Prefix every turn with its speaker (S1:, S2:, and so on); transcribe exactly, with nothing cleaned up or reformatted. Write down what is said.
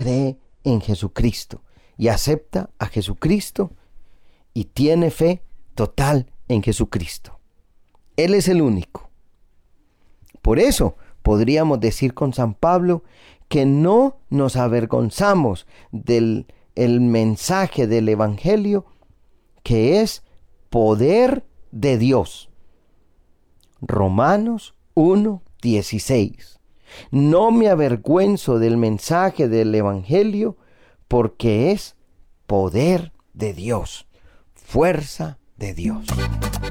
S1: cree en Jesucristo y acepta a Jesucristo y tiene fe total en Jesucristo. Él es el único. Por eso podríamos decir con San Pablo que no nos avergonzamos del el mensaje del Evangelio, que es poder de Dios. Romanos uno dieciséis. No me avergüenzo del mensaje del Evangelio, porque es poder de Dios, fuerza de Dios.